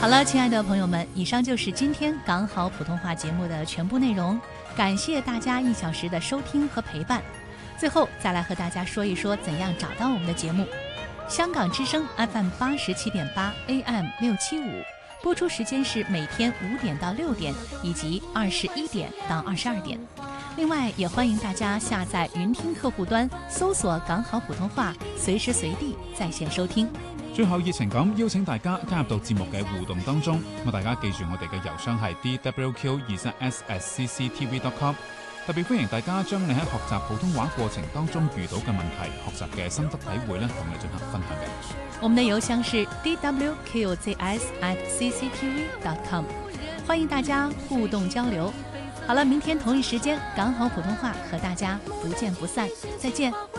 好了，亲爱的朋友们，以上就是今天港好普通话节目的全部内容，感谢大家1小时的收听和陪伴。最后再来和大家说一说怎样找到我们的节目。香港之声 FM 87.8 AM 675，播出时间是每天5点到6点，以及21点到22点。另外，也欢迎大家下载云听客户端，搜索港好普通话，随時隨地在線收聽。 最後熱情咁邀請大家加入到節目嘅互動當中，咁大家記住我哋嘅郵箱係 dwq23s@cctv.com， 特別歡迎大家將你喺學習普通話過程當中遇到嘅問題、學習嘅心得體會咧，同我哋進行分享嘅。 我們的郵箱是 dwqzs@cctv.com， 歡迎大家互動交流。好了，明天同一時間，港好普通話和大家不見不散，再見。